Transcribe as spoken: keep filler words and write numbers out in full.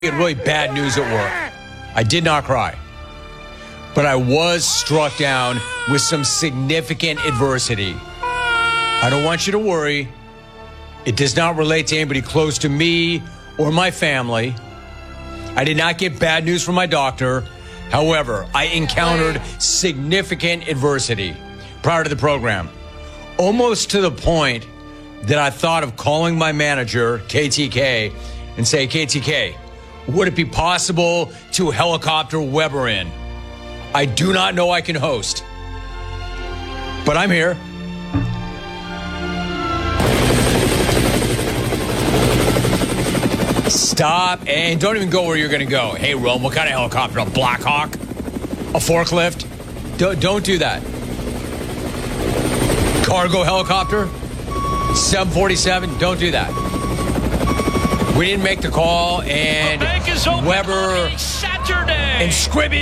Had really bad news at work. I did not cry, but I was struck down with some significant adversity. I don't want you to worry. It does not relate to anybody close to me or my family. I did not get bad news from my doctor. However, I encountered significant adversity prior to the program, almost to the point that I thought of calling my manager, K T K, and say, K T K, would it be possible to helicopter Weber in? I do not know I can host, but I'm here. Stop and don't even go where you're going to go. Hey, Rome, what kind of helicopter? A Black Hawk? A forklift? Don't, don't do that. Cargo helicopter? seven forty-seven? Don't do that. We didn't make the call, and the bank is open Weber on a Saturday. and Scribby